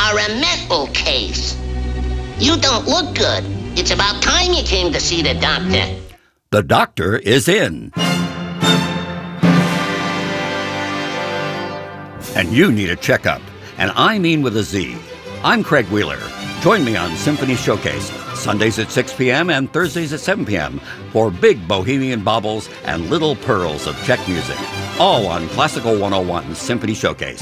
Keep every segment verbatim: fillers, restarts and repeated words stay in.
are a mental case. You don't look good. It's about time you came to see the doctor. The doctor is in. And you need a checkup. And I mean with a Z. I'm Craig Wheeler. Join me on Symphony Showcase, Sundays at six p.m. and Thursdays at seven p.m. for big bohemian baubles and little pearls of Czech music. All on Classical one oh one Symphony Showcase.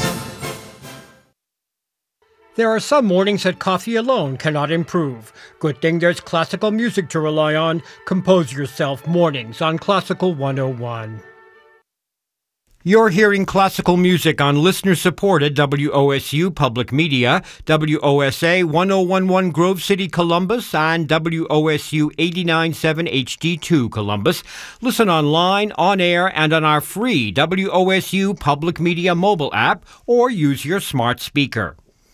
There are some mornings that coffee alone cannot improve. Good thing there's classical music to rely on. Compose yourself mornings on Classical one oh one. You're hearing classical music on listener-supported W O S U Public Media, W O S A one oh one point one Grove City, Columbus, and W O S U eighty-nine point seven H D two Columbus. Listen online, on air, and on our free W O S U Public Media mobile app, or use your smart speaker.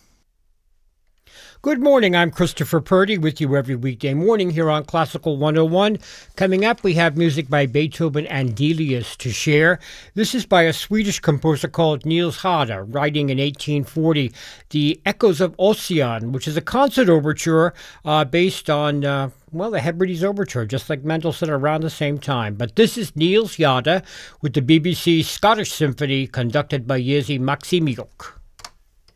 Good morning, I'm Christopher Purdy with you every weekday morning here on Classical one oh one. Coming up, we have music by Beethoven and Delius to share. This is by a Swedish composer called Nils Hade, writing in eighteen forty, the Echoes of Ossian, which is a concert overture uh, based on, uh, well, the Hebrides Overture, just like Mendelssohn around the same time. But this is Nils Hade with the B B C Scottish Symphony conducted by Jerzy Maksymyuk.